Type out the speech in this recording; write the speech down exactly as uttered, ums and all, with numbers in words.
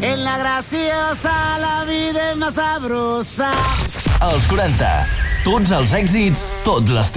En la graciosa la vida és más sabrosa. Els quaranta. Tots els èxits, tot l'estiu.